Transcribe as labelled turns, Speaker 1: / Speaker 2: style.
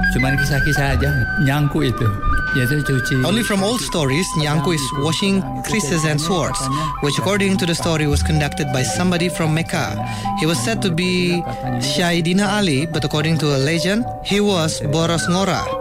Speaker 1: Cuman kisah-kisah aja nyangku itu. Yaitu cuci.
Speaker 2: Only from old stories, Nyangku is washing krises and swords, which according to the story was conducted by somebody from Mecca. He was said to be Syaidina Ali, but according to a legend, he was Boros Ngora.